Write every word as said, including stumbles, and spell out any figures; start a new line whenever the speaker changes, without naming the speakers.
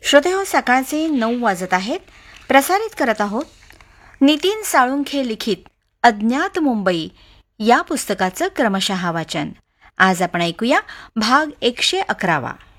श्रोतेहो, सकाळचे नऊ वाजत आहेत. प्रसारित करत आहोत नितीन साळुंखे लिखित अज्ञात मुंबई या पुस्तकाचं क्रमशः वाचन. आज आपण ऐकूया भाग एकशे अकरावा.